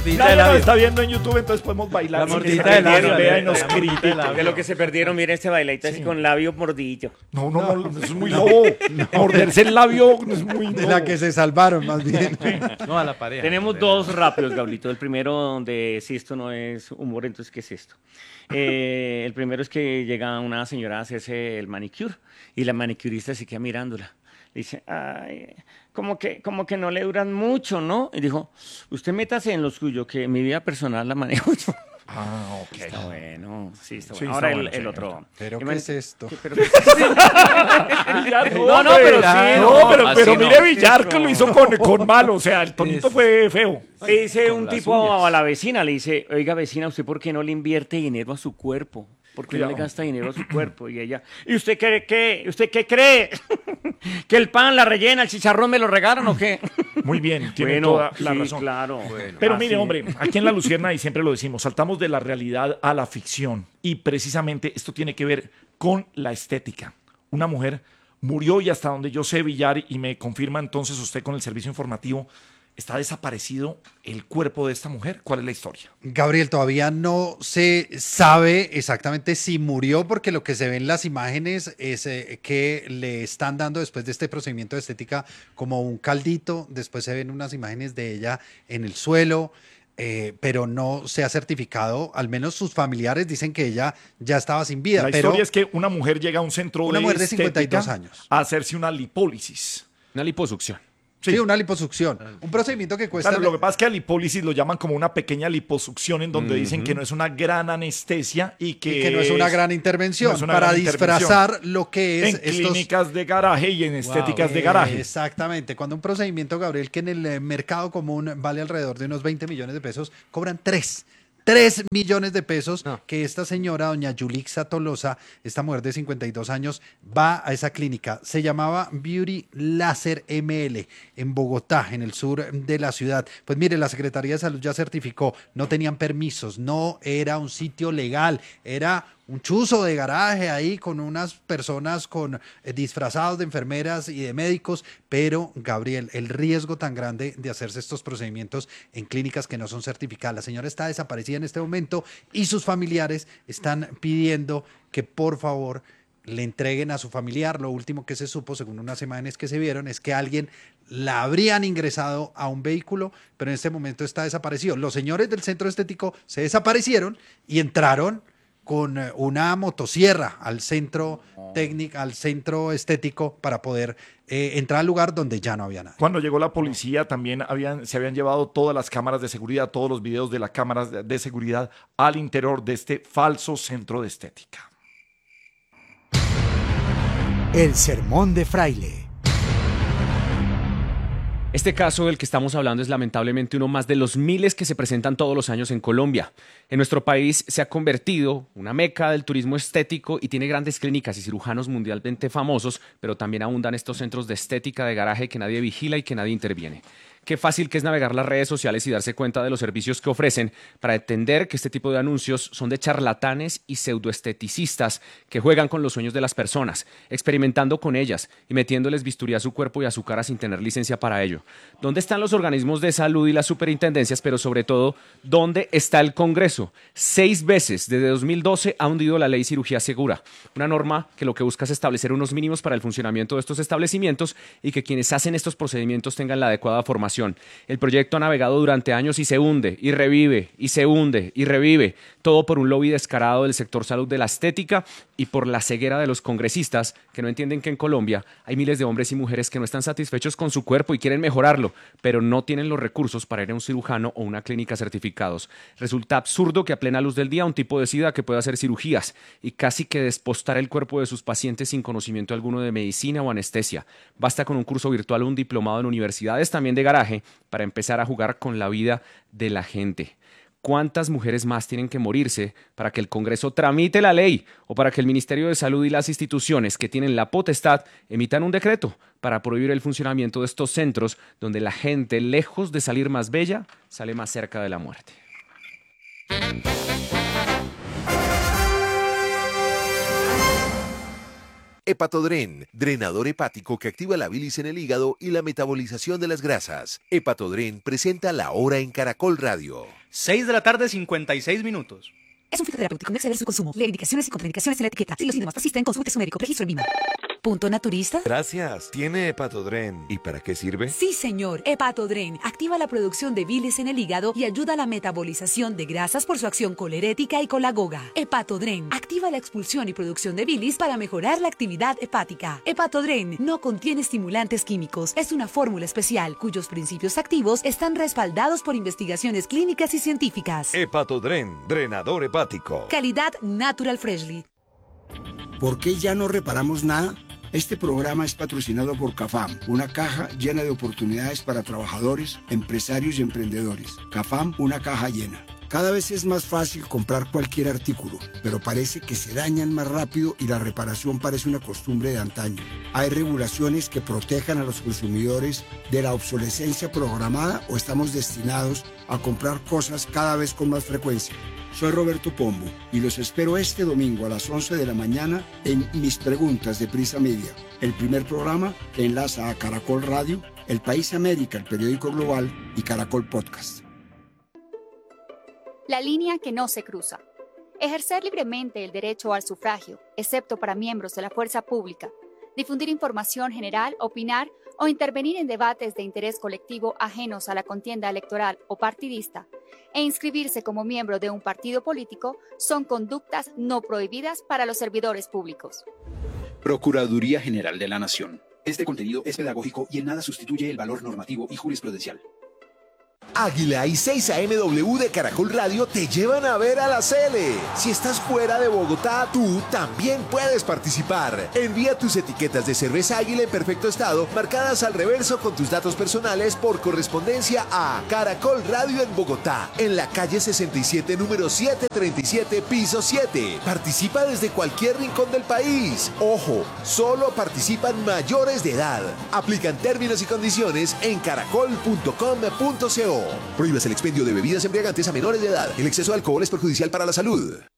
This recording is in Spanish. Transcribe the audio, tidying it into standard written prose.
mordidita de Nadie nos labio. está viendo en YouTube, entonces podemos bailar. La sin que mordidita se de labio, vea y la nos mordidita de critiquen. labio. De lo que se perdieron, mira este bailadito así con labio mordidillo. No, eso es muy lobo. Morderse el labio es muy De lobo. la que se salvaron, más bien. No, a la pareja. Tenemos dos rápidos, Gablito. El primero, donde si esto no es humor, entonces ¿qué es esto? El primero es que llega una señora a hacerse el manicure y la manicurista se queda mirándola. Le dice, ay, como que no le duran mucho, ¿no? Y dijo, usted métase en lo suyo, que mi vida personal la manejo yo. Ah, ok. Está bueno, sí, está Sí, bueno. está Ahora bueno, el sí. otro. ¿Pero qué Imagínate- es esto? pero- No, no, pero sí, No, no, pero así mire no. Villar que lo hizo con malo. O sea, el tonito fue feo. Le dice un las tipo uñas. a la vecina, le dice, oiga vecina, ¿usted por qué no le invierte dinero a su cuerpo? ¿Por qué no le Cuidado. gasta dinero a su cuerpo? Y ella, ¿y usted usted qué cree? ¿Que el pan, la rellena, el chicharrón me lo regalan o qué? Muy bien, tiene Bueno, toda la sí, razón. claro. Pero Así mire, es. hombre, aquí en La Lucierna, y siempre lo decimos, saltamos de la realidad a la ficción. Y precisamente esto tiene que ver con la estética. Una mujer murió y hasta donde yo sé, Villar, y me confirma entonces usted con el servicio informativo, está desaparecido el cuerpo de esta mujer. ¿Cuál es la historia? Gabriel, todavía no se sabe exactamente si murió, porque lo que se ve en las imágenes es que le están dando después de este procedimiento de estética como un caldito. Después se ven unas imágenes de ella en el suelo, pero no se ha certificado. Al menos sus familiares dicen que ella ya estaba sin vida. La pero historia es que una mujer llega a un centro Una de mujer de estética 52 años. a hacerse una lipólisis. Una liposucción. sí, una liposucción. Un procedimiento que cuesta... Claro, lo que pasa es que a lipólisis lo llaman como una pequeña liposucción en donde dicen que no es una gran anestesia y y que no es una gran intervención, no es una para gran intervención. disfrazar lo que es en clínicas de garaje y en estéticas de garaje. Exactamente. Cuando un procedimiento, Gabriel, que en el mercado común vale alrededor de unos 20 millones de pesos, cobran 3 millones de pesos, No. que esta señora, doña Yulixa Tolosa, esta mujer de 52 años, va a esa clínica. Se llamaba Beauty Láser ML en Bogotá, en el sur de la ciudad. Pues mire, la Secretaría de Salud ya certificó, no tenían permisos, no era un sitio legal, era un chuzo de garaje ahí con unas personas con disfrazados de enfermeras y de médicos, pero Gabriel, el riesgo tan grande de hacerse estos procedimientos en clínicas que no son certificadas. La señora está desaparecida en este momento y sus familiares están pidiendo que por favor le entreguen a su familiar. Lo último que se supo, según unas imágenes que se vieron, es que alguien la habrían ingresado a un vehículo, pero en este momento está desaparecido. Los señores del centro estético se desaparecieron y entraron con una motosierra al centro técnico, al centro estético, para poder entrar al lugar donde ya no había nada. Cuando llegó la policía también se habían llevado todas las cámaras de seguridad, todos los videos de las cámaras de seguridad al interior de este falso centro de estética. El sermón de Fraile. Este caso del que estamos hablando es lamentablemente uno más de los miles que se presentan todos los años en Colombia. En nuestro país se ha convertido una meca del turismo estético y tiene grandes clínicas y cirujanos mundialmente famosos, pero también abundan estos centros de estética de garaje que nadie vigila y que nadie interviene. Qué fácil que es navegar las redes sociales y darse cuenta de los servicios que ofrecen para entender que este tipo de anuncios son de charlatanes y pseudoesteticistas que juegan con los sueños de las personas, experimentando con ellas y metiéndoles bisturí a su cuerpo y a su cara sin tener licencia para ello. ¿Dónde están los organismos de salud y las superintendencias? Pero sobre todo, ¿dónde está el Congreso? 6 veces desde 2012 ha hundido la ley Cirugía Segura, una norma que lo que busca es establecer unos mínimos para el funcionamiento de estos establecimientos y que quienes hacen estos procedimientos tengan la adecuada formación. El proyecto ha navegado durante años y se hunde, y revive, y se hunde, y revive, todo por un lobby descarado del sector salud de la estética y por la ceguera de los congresistas que no entienden que en Colombia hay miles de hombres y mujeres que no están satisfechos con su cuerpo y quieren mejorarlo, pero no tienen los recursos para ir a un cirujano o una clínica certificados. Resulta absurdo que a plena luz del día un tipo decida que puede hacer cirugías y casi que despostar el cuerpo de sus pacientes sin conocimiento alguno de medicina o anestesia. Basta con un curso virtual o un diplomado en universidades, también de garaje, para empezar a jugar con la vida de la gente. ¿Cuántas mujeres más tienen que morirse para que el Congreso tramite la ley o para que el Ministerio de Salud y las instituciones que tienen la potestad emitan un decreto para prohibir el funcionamiento de estos centros donde la gente, lejos de salir más bella, sale más cerca de la muerte? Hepatodren, drenador hepático que activa la bilis en el hígado y la metabolización de las grasas. Hepatodren presenta La Hora en Caracol Radio. 6 de la tarde, 56 minutos. Es un fitoterapéutico, no exceder su consumo. Lee indicaciones y contraindicaciones en la etiqueta. Si los síntomas persisten, consulte a su médico. Registro en VIMA. ¿Punto naturista? Gracias. ¿Tiene Hepatodren? ¿Y para qué sirve? Sí, señor. Hepatodren activa la producción de bilis en el hígado y ayuda a la metabolización de grasas por su acción colerética y colagoga. Hepatodren activa la expulsión y producción de bilis para mejorar la actividad hepática. Hepatodren no contiene estimulantes químicos. Es una fórmula especial cuyos principios activos están respaldados por investigaciones clínicas y científicas. Hepatodren, drenador hepático. Calidad Natural Freshly. ¿Por qué ya no reparamos nada? Este programa es patrocinado por CAFAM, una caja llena de oportunidades para trabajadores, empresarios y emprendedores. CAFAM, una caja llena. Cada vez es más fácil comprar cualquier artículo, pero parece que se dañan más rápido y la reparación parece una costumbre de antaño. ¿Hay regulaciones que protejan a los consumidores de la obsolescencia programada o estamos destinados a comprar cosas cada vez con más frecuencia? Soy Roberto Pombo y los espero este domingo a las 11 de la mañana en Mis Preguntas de Prisa Media, el primer programa que enlaza a Caracol Radio, El País América, el periódico global y Caracol Podcast. La línea que no se cruza. Ejercer libremente el derecho al sufragio, excepto para miembros de la fuerza pública. Difundir información general, opinar o intervenir en debates de interés colectivo ajenos a la contienda electoral o partidista, e inscribirse como miembro de un partido político son conductas no prohibidas para los servidores públicos. Procuraduría General de la Nación. Este contenido es pedagógico y en nada sustituye el valor normativo y jurisprudencial. Águila y 6am de Caracol Radio te llevan a ver a la Sele. Si estás fuera de Bogotá, tú también puedes participar. Envía tus etiquetas de cerveza Águila en perfecto estado, marcadas al reverso con tus datos personales por correspondencia a Caracol Radio en Bogotá, en la calle 67, número 737, piso 7. Participa desde cualquier rincón del país. Ojo, solo participan mayores de edad. Aplican términos y condiciones en caracol.com.co. Prohíbes el expendio de bebidas embriagantes a menores de edad. El exceso de alcohol es perjudicial para la salud.